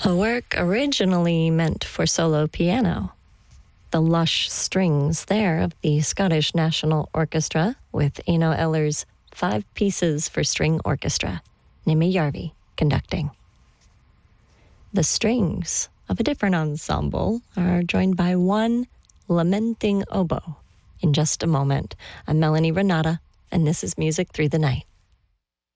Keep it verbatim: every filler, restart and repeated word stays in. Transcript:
A work originally meant for solo piano. The lush strings there of the Scottish National Orchestra with Eno Eller's Five Pieces for String Orchestra, Nimi Järvi conducting. The strings of a different ensemble are joined by one lamenting oboe. In just a moment, I'm Melanie Renata, and this is Music Through the Night.